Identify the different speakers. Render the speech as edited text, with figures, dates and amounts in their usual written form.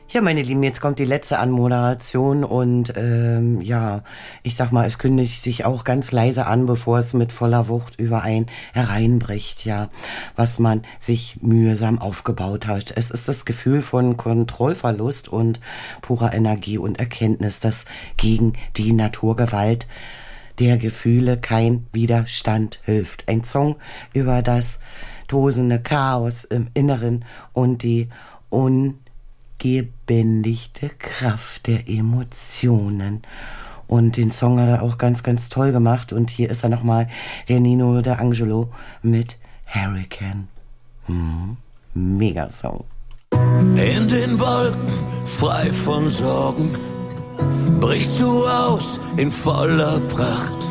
Speaker 1: Ja, meine Lieben, jetzt kommt die letzte Anmoderation und ja, ich sag mal, es kündigt sich auch ganz leise an, bevor es mit voller Wucht über einen hereinbricht, ja, was man sich mühsam aufgebaut hat. Es ist das Gefühl von Kontrollverlust und purer Energie und Erkenntnis, dass gegen die Naturgewalt der Gefühle kein Widerstand hilft. Ein Song über das tosende Chaos im Inneren und die gebändigte Kraft der Emotionen. Und den Song hat er auch ganz, ganz toll gemacht. Und hier ist er nochmal, der Nino D'Angelo mit Hurricane. Mega Song.
Speaker 2: In den Wolken, frei von Sorgen, brichst du aus in voller Pracht.